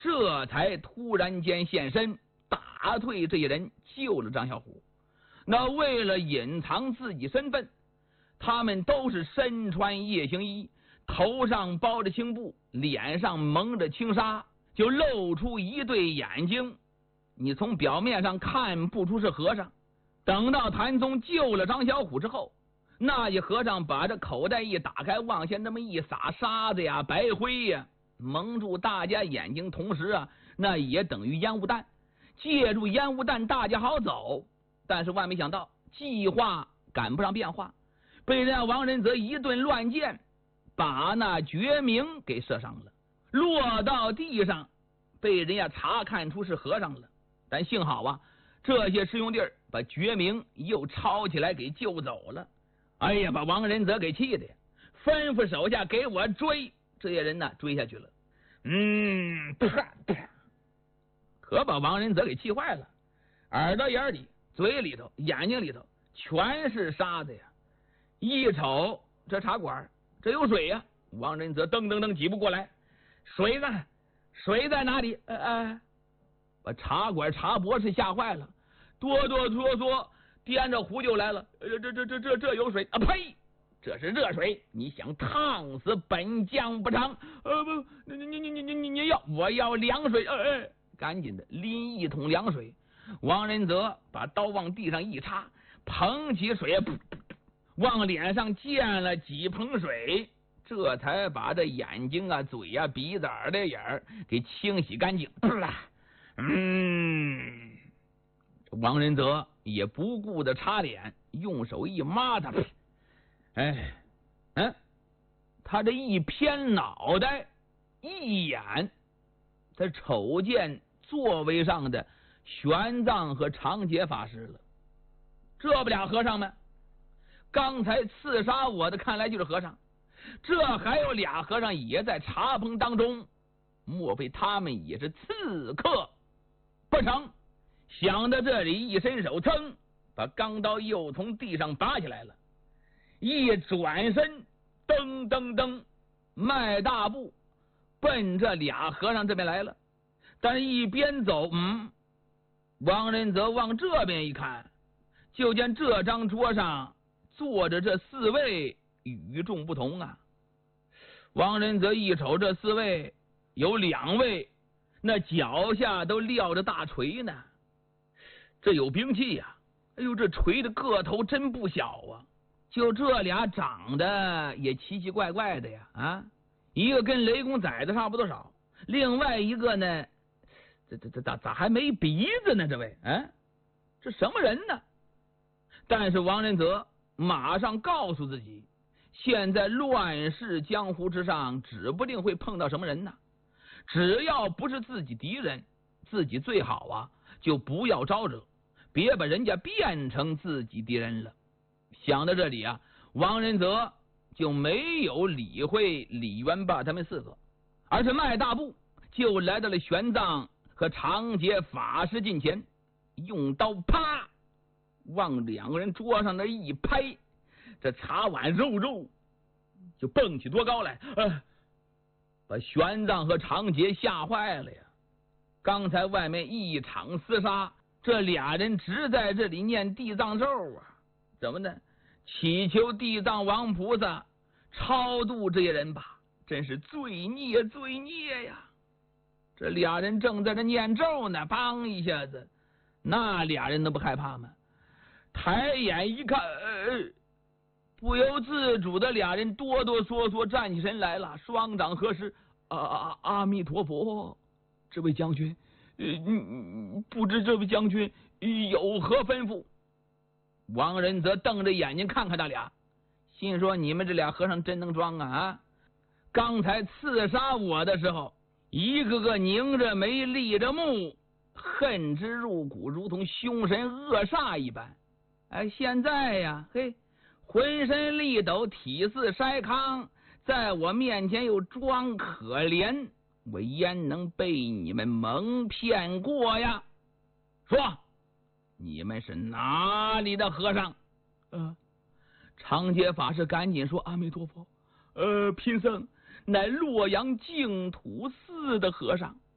这才突然间现身，打退这些人，救了张小虎。那为了隐藏自己身份，他们都是身穿夜行衣，头上包着青布，脸上蒙着轻纱，就露出一对眼睛，你从表面上看不出是和尚。等到谭宗救了张小虎之后，那些和尚把这口袋一打开，往下那么一撒沙子呀、白灰呀，蒙住大家眼睛，同时啊，那也等于烟雾弹。借助烟雾弹，大家好走。但是万没想到，计划赶不上变化，被人家王仁泽一顿乱箭，把那觉明给射伤了，落到地上，被人家查看出是和尚了。但幸好啊，这些师兄弟把觉明又抄起来给救走了。哎呀，把王仁泽给气的呀，吩咐手下给我追。这些人呢，追下去了。可把王仁泽给气坏了，耳朵眼里、嘴里头、眼睛里头全是沙子呀！一瞅这茶馆，这有水呀！王仁泽噔噔噔挤不过来，水呢？水在哪里？把茶馆茶博士吓坏了，哆哆嗦嗦掂着壶就来了。这有水啊！呸！这是热水，你想烫死本将不成？不，你要，我要凉水。赶紧的拎一桶凉水。王仁泽把刀往地上一插，捧起水，往脸上溅了几盆水，这才把这眼睛啊、嘴啊、鼻子、耳朵眼儿给清洗干净。王仁泽也不顾的擦脸，用手一抹他。他这一偏脑袋，一眼他瞅见座位上的玄奘和长杰法师了。这不俩和尚们，刚才刺杀我的看来就是和尚，这还有俩和尚也在茶棚当中，莫非他们也是刺客？不成！想到这里，一伸手，噌，把钢刀又从地上拔起来了，一转身，噔噔噔，迈大步奔这俩和尚这边来了。但是一边走，王仁泽往这边一看，就见这张桌上坐着这四位，与众不同啊！王仁泽一瞅，这四位有两位那脚下都撂着大锤呢，这有兵器呀！哎呦，这锤的个头真不小啊！就这俩长得也奇奇怪怪的呀！一个跟雷公崽子差不多少，另外一个呢，咋还没鼻子呢？这位，这什么人呢？但是王仁泽马上告诉自己，现在乱世江湖之上，指不定会碰到什么人呢。只要不是自己敌人，自己最好啊，就不要招惹，别把人家变成自己敌人了。想到这里啊，王仁泽就没有理会李元霸他们四个，而是迈大步就来到了玄奘和长杰法师近前，用刀啪往两个人桌上那一拍，这茶碗肉就蹦起多高来，把玄奘和长杰吓坏了呀！刚才外面一场厮杀，这俩人只在这里念地藏咒啊，怎么呢？祈求地藏王菩萨超度这些人吧，真是罪孽呀！这俩人正在这念咒呢，梆一下子，那俩人能不害怕吗？抬眼一看，不由自主的俩人哆哆嗦嗦站起身来了，双掌合十，阿弥陀佛，这位将军，不知这位将军有何吩咐？王仁则瞪着眼睛看看他俩，心说你们这俩和尚真能装啊！刚才刺杀我的时候，一个个拧着眉立着目，恨之入骨，如同凶神恶煞一般。现在呀，浑身力抖，体似筛糠，在我面前又装可怜，我焉能被你们蒙骗过呀？说，你们是哪里的和尚？长街法师赶紧说：阿弥陀佛，贫僧乃洛阳净土寺的和尚。